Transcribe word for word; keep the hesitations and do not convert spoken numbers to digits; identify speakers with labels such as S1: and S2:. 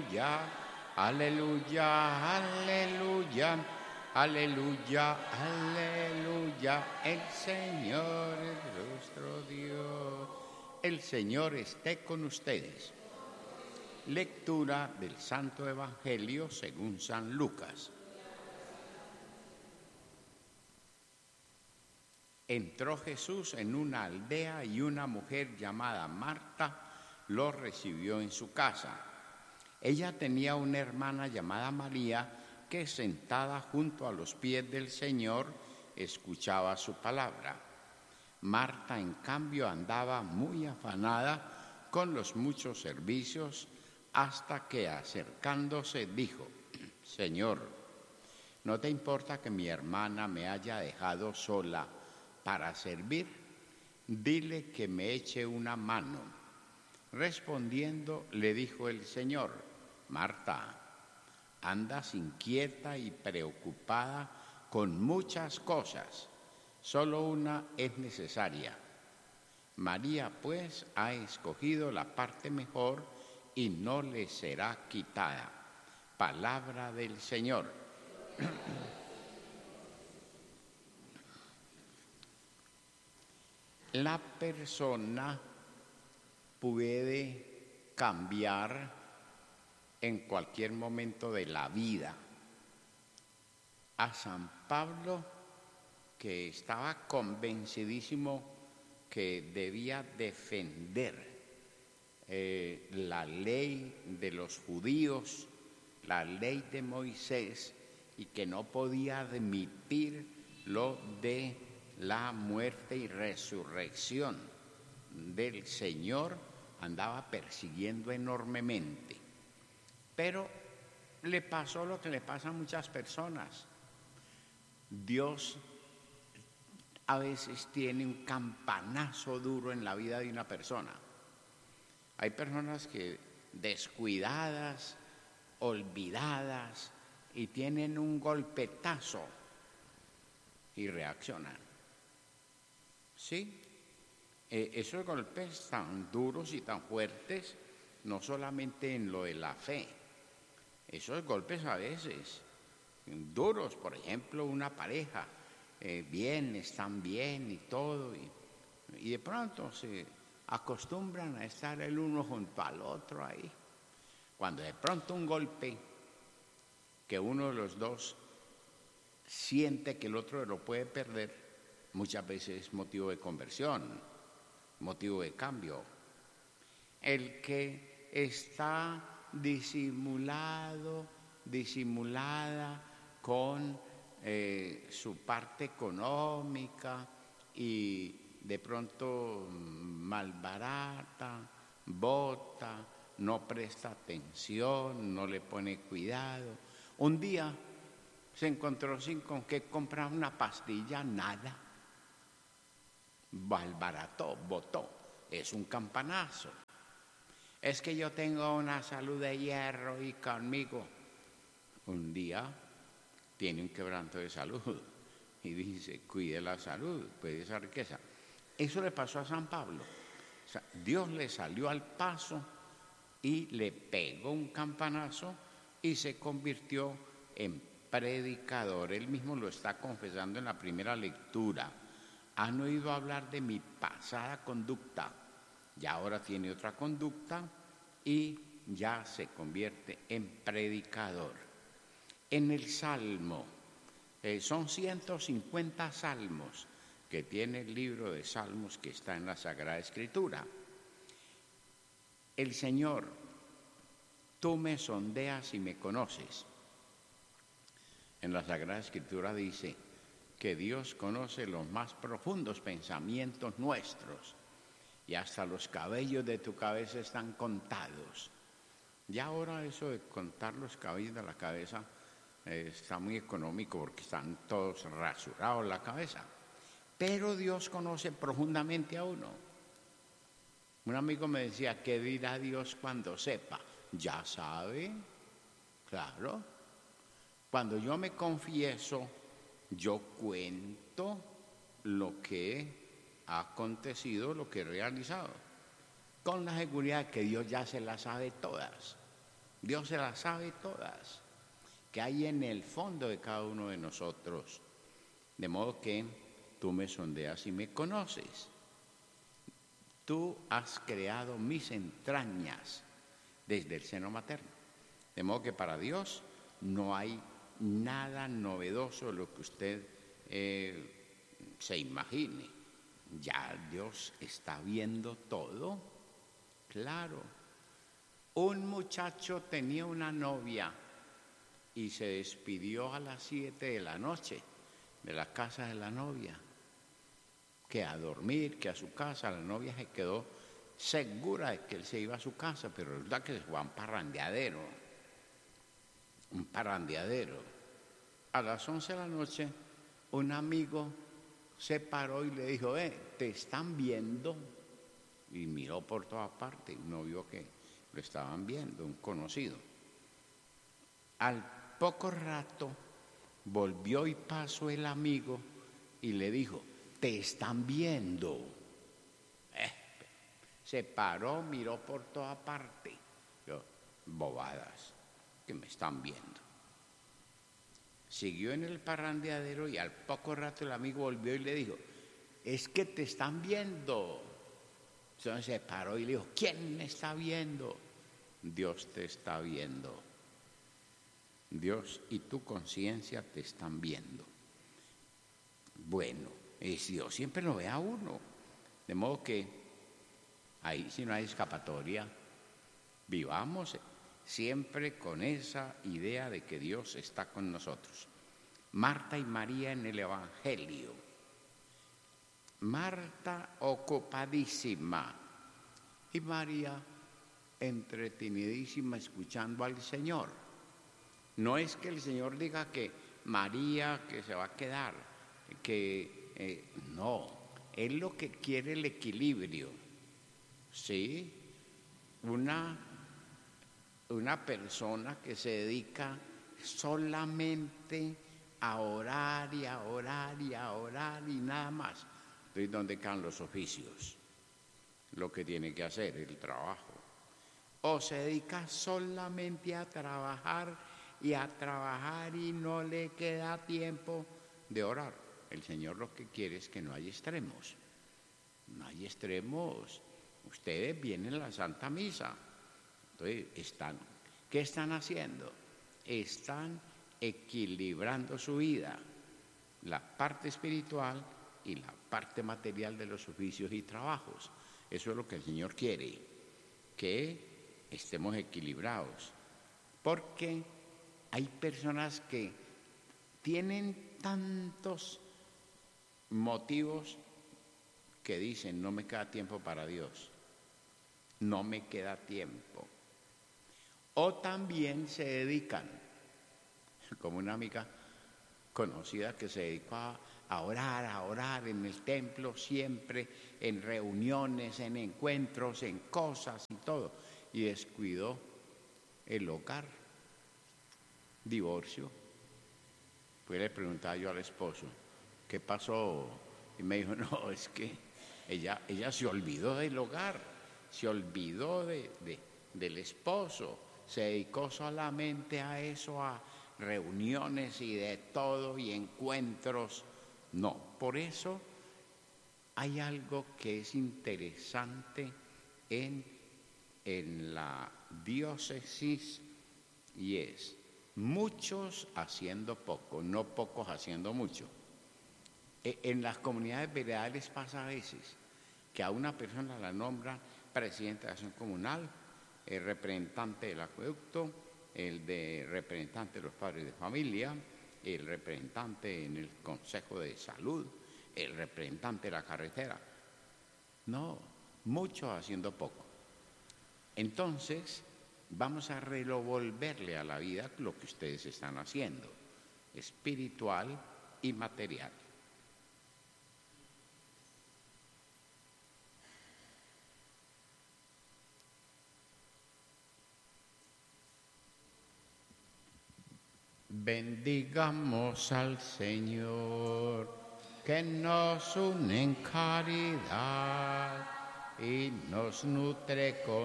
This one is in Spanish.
S1: aleluya, aleluya, aleluya, aleluya, aleluya. El Señor es nuestro Dios. El Señor esté con ustedes. Lectura del Santo Evangelio según San Lucas. Entró Jesús en una aldea y una mujer llamada Marta lo recibió en su casa. Ella tenía una hermana llamada María que, sentada junto a los pies del Señor, escuchaba su palabra. Marta, en cambio, andaba muy afanada con los muchos servicios, hasta que, acercándose, dijo: Señor, ¿no te importa que mi hermana me haya dejado sola para servir? Dile que me eche una mano. Respondiendo, le dijo el Señor: Marta, andas inquieta y preocupada con muchas cosas, solo una es necesaria. María, pues, ha escogido la parte mejor y no le será quitada. Palabra del Señor. La persona puede cambiar en cualquier momento de la vida. A San Pablo, que estaba convencidísimo que debía defender eh, la ley de los judíos, la ley de Moisés, y que no podía admitir lo de la muerte y resurrección del Señor, andaba persiguiendo enormemente. Pero le pasó lo que le pasa a muchas personas. Dios a veces tiene un campanazo duro en la vida de una persona. Hay personas que descuidadas, olvidadas, y tienen un golpetazo y reaccionan. ¿Sí? Eh, esos golpes tan duros y tan fuertes, no solamente en lo de la fe, esos golpes a veces duros, por ejemplo, una pareja, eh, bien, están bien y todo, y, y de pronto se acostumbran a estar el uno junto al otro ahí. Cuando de pronto un golpe que uno de los dos siente que el otro lo puede perder, muchas veces es motivo de conversión, motivo de cambio. El que está disimulado, disimulada con eh, su parte económica y de pronto malbarata, bota, no presta atención, no le pone cuidado. Un día se encontró sin con qué comprar una pastilla, nada. Malbarató, botó. Es un campanazo. Es que yo tengo una salud de hierro y conmigo. Un día tiene un quebranto de salud y dice: cuide la salud, cuide esa riqueza. Eso le pasó a San Pablo. O sea, Dios le salió al paso y le pegó un campanazo y se convirtió en predicador. Él mismo lo está confesando en la primera lectura. Han oído hablar de mi pasada conducta, y ahora tiene otra conducta y ya se convierte en predicador. En el Salmo, eh, son ciento cincuenta salmos que tiene el libro de Salmos que está en la Sagrada Escritura. El Señor: tú me sondeas y me conoces. En la Sagrada Escritura dice que Dios conoce los más profundos pensamientos nuestros, y hasta los cabellos de tu cabeza están contados. Ya ahora eso de contar los cabellos de la cabeza eh, está muy económico, porque están todos rasurados la cabeza. Pero Dios conoce profundamente a uno. Un amigo me decía: ¿qué dirá Dios cuando sepa? Ya sabe, claro. Cuando yo me confieso, yo cuento lo que ha acontecido, lo que he realizado, con la seguridad de que Dios ya se las sabe todas. Dios se las sabe todas, que hay en el fondo de cada uno de nosotros. De modo que tú me sondeas y me conoces. Tú has creado mis entrañas desde el seno materno. De modo que para Dios no hay nada novedoso de lo que usted eh, se imagine. Ya Dios está viendo todo. Claro. Un muchacho tenía una novia y se despidió a las siete de la noche de la casa de la novia. Que a dormir, que a su casa. La novia se quedó segura de que él se iba a su casa, pero resulta que se fue a un parrandeadero. Un parrandeadero. A las once de la noche, un amigo se paró y le dijo, eh, ¿te están viendo? Y miró por todas partes, no vio que lo estaban viendo, un conocido. Al poco rato volvió y pasó el amigo y le dijo, te están viendo. Eh, se paró, miró por toda parte. Yo, bobadas, que me están viendo. Siguió en el parrandeadero y al poco rato el amigo volvió y le dijo, es que te están viendo. Entonces se paró y le dijo, ¿quién me está viendo? Dios te está viendo. Dios y tu conciencia te están viendo. Bueno, es Dios siempre lo ve a uno. De modo que ahí si no hay escapatoria, vivamos siempre con esa idea de que Dios está con nosotros. Marta y María en el Evangelio. Marta ocupadísima y María entretenidísima escuchando al Señor. No es que el Señor diga que María que se va a quedar, que eh, no, Él lo que quiere el equilibrio, ¿sí? Una, una persona que se dedica solamente a orar y a orar y a orar y nada más. Entonces, ¿dónde quedan los oficios? Lo que tiene que hacer, el trabajo. O se dedica solamente a trabajar y a trabajar y no le queda tiempo de orar. El Señor lo que quiere es que no haya extremos. No hay extremos. Ustedes vienen a la Santa Misa. Entonces, están, ¿qué están haciendo? Están equilibrando su vida, la parte espiritual y la parte material de los oficios y trabajos. Eso es lo que el Señor quiere, que estemos equilibrados. Porque hay personas que tienen tantos motivos que dicen, no me queda tiempo para Dios, no me queda tiempo. O también se dedican, como una amiga conocida que se dedicó a, a orar, a orar en el templo siempre, en reuniones, en encuentros, en cosas y todo, y descuidó el hogar, divorcio. Pues le preguntaba yo al esposo, ¿qué pasó? Y me dijo, no, es que ella, ella se olvidó del hogar, se olvidó de, de, del esposo, se dedicó solamente a eso, a reuniones y de todo y encuentros. No, por eso hay algo que es interesante en, en la diócesis y es muchos haciendo poco, no pocos haciendo mucho. En las comunidades veredales pasa a veces que a una persona la nombra presidente de acción comunal, el representante del acueducto, el de representante de los padres de familia, el representante en el consejo de salud, el representante de la carretera. No, muchos haciendo poco. Entonces, vamos a revolverle a la vida lo que ustedes están haciendo, espiritual y material. Bendigamos al Señor, que nos une en caridad y nos nutre con